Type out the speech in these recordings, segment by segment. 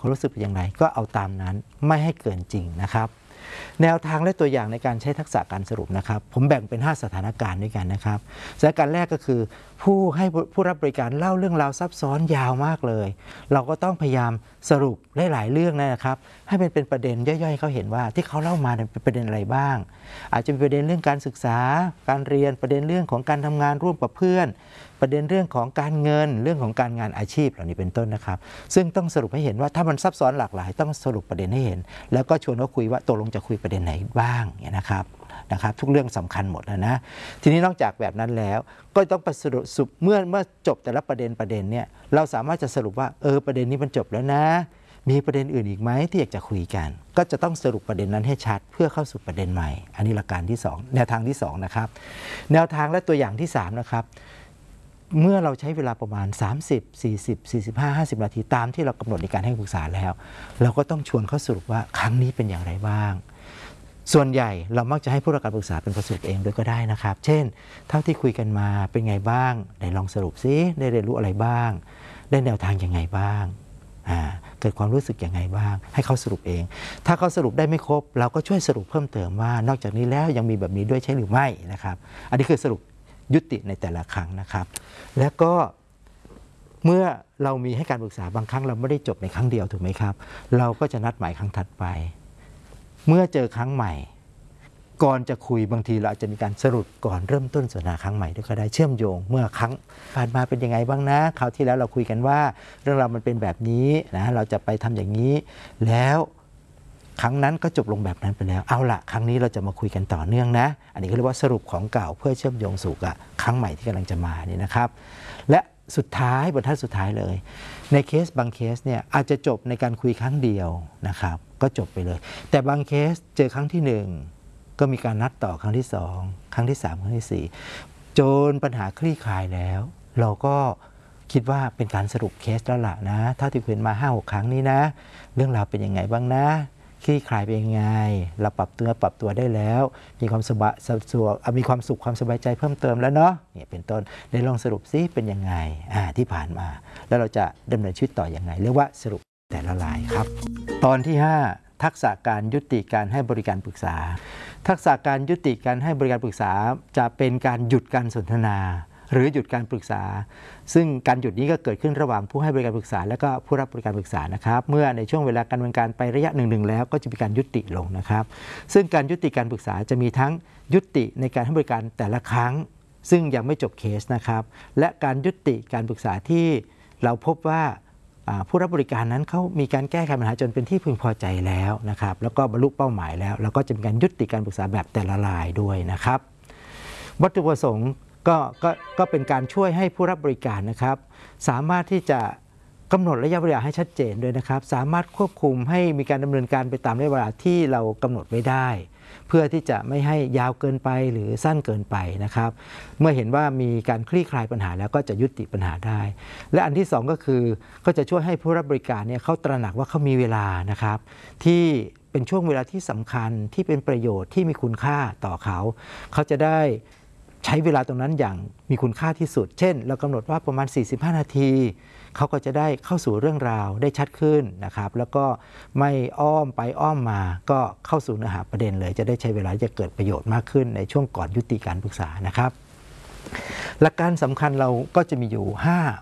ความรู้สึกเป็นอย่างไรก็เอาตามนั้นไม่ให้เกินจริงนะครับแนวทางและตัวอย่างในการใช้ทักษะการสรุปนะครับผมแบ่งเป็น5สถานการณ์ด้วยกันนะครับสถานการณ์แรกก็คือผู้รับบริการเล่าเรื่องราวซับซ้อนยาวมากเลยเราก็ต้องพยายามสรุปหลายๆเรื่องนะครับให้เป็นประเด็นย่อยๆเขาเห็นว่าที่เขาเล่ามาเป็นประเด็นอะไรบ้างอาจจะเป็นประเด็นเรื่องการศึกษาการเรียนประเด็นเรื่องของการทำงานร่วมกับเพื่อนประเด็นเรื่องของการเงินเรื่องของการงานอาชีพเหล่านี้เป็นต้นนะครับซึ่งต้องสรุปให้เห็นว่าถ้ามันซับซ้อนหลากหลายต้องสรุปประเด็นให้เห็นแล้วก็ชวนเขาคุยว่าตกลงจะคุยประเด็นไหนบ้างเนี่ยนะครับทุกเรื่องสำคัญหมดนะทีนี้นอกจากแบบนั้นแล้วก็ต้องไปสรุปเมื่อจบแต่ละประเด็นเนี่ยเราสามารถจะสรุปว่าประเด็นนี้มันจบแล้วนะมีประเด็นอื่นอีกไหมที่อยากจะคุยกันก็จะต้องสรุปประเด็นนั้นให้ชัดเพื่อเข้าสู่ประเด็นใหม่อันนี้หลักการที่2แนวทางที่2นะครับแนวทางและตัวอย่างที่3นะครับเมื่อเราใช้เวลาประมาณ30 40 45 50นาทีตามที่เรากำหนดในการให้ปรึกษาแล้วเราก็ต้องชวนเขาสรุปว่าครั้งนี้เป็นอย่างไรบ้างส่วนใหญ่เรามักจะให้ผู้รับการปรึกษาเป็นคนสรุปเองด้วยก็ได้นะครับเช่นเท่าที่คุยกันมาเป็นไงบ้างไหนลองสรุปซิได้เรียนรู้อะไรบ้างได้แนวทางยังไงบ้างเกิดความรู้สึกยังไงบ้างให้เขาสรุปเองถ้าเขาสรุปได้ไม่ครบเราก็ช่วยสรุปเพิ่มเติมว่านอกจากนี้แล้วยังมีแบบนี้ด้วยใช่หรือไม่นะครับอันนี้คือสรุปยุติในแต่ละครั้งนะครับแล้วก็เมื่อเรามีให้การปรึกษาบางครั้งเราไม่ได้จบในครั้งเดียวถูกไหมครับเราก็จะนัดหมายครั้งถัดไปเมื่อเจอครั้งใหม่ก่อนจะคุยบางทีเราอาจจะมีการสรุปก่อนเริ่มต้นสนทนาครั้งใหม่ด้วยก็ได้เชื่อมโยงเมื่อครั้งผ่านมาเป็นยังไงบ้างนะคราวที่แล้วเราคุยกันว่าเรื่องราวมันเป็นแบบนี้นะเราจะไปทำอย่างนี้แล้วครั้งนั้นก็จบลงแบบนั้นไปแล้วเอาละครั้งนี้เราจะมาคุยกันต่อเนื่องนะอันนี้ก็เรียกว่าสรุปของเก่าเพื่อเชื่อมโยงสู่กับครั้งใหม่ที่กำลังจะมานี่นะครับและสุดท้ายบรรทัดสุดท้ายเลยในเคสบางเคสเนี่ยอาจจะจบในการคุยครั้งเดียวนะครับก็จบไปเลยแต่บางเคสเจอครั้งที่1ก็มีการนัดต่อครั้งที่2ครั้งที่3ครั้งที่4จนปัญหาคลี่คลายแล้วเราก็คิดว่าเป็นการสรุปเคสแล้วล่ะนะถ้าที่คุยมา 5-6 ครั้งนี้นะเรื่องราวเป็นยังไงบ้างนะคลี่คลายเป็นยังไงเราปรับตัวได้แล้วมีความมีความสุขความสบายใจเพิ่มเติมแล้วเนาะเนี่ยเป็นต้นได้ลองสรุปซิเป็นยังไงที่ผ่านมาแล้วเราจะดำเนินชีวิตต่อยังไงเรียกว่าสรุปแต่ละรายครับตอนที่5ทักษะการยุติการให้บริการปรึกษาทักษะการยุติการให้บริการปรึกษาจะเป็นการหยุดการสนทนาหรือหยุดการปรึกษาซึ่งการหยุดนี้ก็เกิดขึ้นระหว่างผู้ให้บริการปรึกษาและก็ผู้รับบริการปรึกษานะครับเมื่อในช่วงเวลาการดำเนินการไประยะหนึ่งแล้วก็จะมีการยุติลงนะครับซึ่งการยุติการปรึกษาจะมีทั้งยุติในการให้บริการแต่ละครั้งซึ่งยังไม่จบเคสนะครับและการยุติการปรึกษาที่เราพบว่าผู้รับบริการนั้นเขามีการแก้ไขปัญหาจนเป็นที่พึงพอใจแล้วนะครับแล้วก็บรรลุเป้าหมายแล้วเราก็จะมีการยุติการปรึกษาแบบแต่ละรายด้วยนะครับวัตถุประสงค์ก็เป็นการช่วยให้ผู้รับบริการนะครับสามารถที่จะกำหนดระยะเวลาให้ชัดเจนด้วยนะครับสามารถควบคุมให้มีการดำเนินการไปตามระยะเวลาที่เรากำหนดไว้ได้เพื่อที่จะไม่ให้ยาวเกินไปหรือสั้นเกินไปนะครับเมื่อเห็นว่ามีการคลี่คลายปัญหาแล้วก็จะยุติปัญหาได้และอันที่2ก็คือก็จะช่วยให้ผู้รับบริการเนี่ยเขาตระหนักว่าเขามีเวลานะครับที่เป็นช่วงเวลาที่สำคัญที่เป็นประโยชน์ที่มีคุณค่าต่อเขาจะได้ใช้เวลาตรงนั้นอย่างมีคุณค่าที่สุดเช่นเรากำหนดว่าประมาณ45นาทีเขาก็จะได้เข้าสู่เรื่องราวได้ชัดขึ้นนะครับแล้วก็ไม่อ้อมไปอ้อมมาก็เข้าสู่เนื้อหาประเด็นเลยจะได้ใช้เวลาจะเกิดประโยชน์มากขึ้นในช่วงก่อนยุติการปรึกษานะครับหลักการสำคัญเราก็จะมีอยู่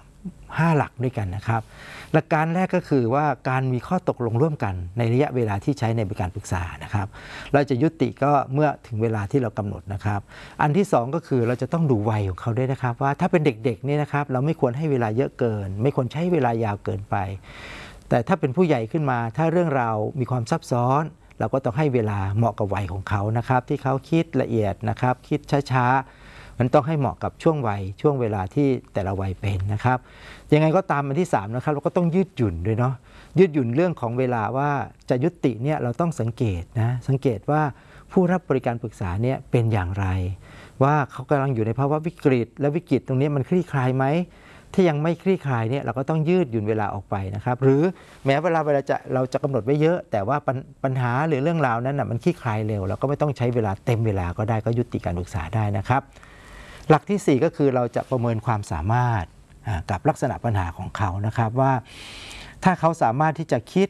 5หลักด้วยกันนะครับหลักการแรกก็คือว่าการมีข้อตกลงร่วมกันในระยะเวลาที่ใช้ในบริการปรึกษานะครับเราจะยุติก็เมื่อถึงเวลาที่เรากำหนดนะครับอันที่2ก็คือเราจะต้องดูวัยของเขาด้วยนะครับว่าถ้าเป็นเด็กๆนี่นะครับเราไม่ควรให้เวลาเยอะเกินไม่ควรใช้เวลายาวเกินไปแต่ถ้าเป็นผู้ใหญ่ขึ้นมาถ้าเรื่องราวมีความซับซ้อนเราก็ต้องให้เวลาเหมาะกับวัยของเขานะครับที่เขาคิดละเอียดนะครับคิดช้าๆมันต้องให้เหมาะกับช่วงวัยช่วงเวลาที่แต่ละวัยเป็นนะครับยังไงก็ตามอันที่3นะครับเราก็ต้องยืดหยุ่นด้วยเนาะยืดหยุ่นเรื่องของเวลาว่าจะยุติเนี่ยเราต้องสังเกตนะสังเกตว่าผู้รับบริการปรึกษาเนี่ยเป็นอย่างไรว่าเขากำลังอยู่ในภาวะวิกฤตและวิกฤตตรงนี้มันคลี่คลายไหมถ้ายังไม่คลี่คลายเนี่ยเราก็ต้องยืดหยุ่นเวลาออกไปนะครับหรือแม้เวลาเราจะกำหนดไว้เยอะแต่ว่าปัญหาหรือเรื่องราวนั้นมันคลี่คลายเร็วเราก็ไม่ต้องใช้เวลาเต็มเวลาก็ได้ก็ยุติการปรึกษาได้นะครับหลักที่4ก็คือเราจะประเมินความสามารถกับลักษณะปัญหาของเขานะครับว่าถ้าเขาสามารถที่จะคิด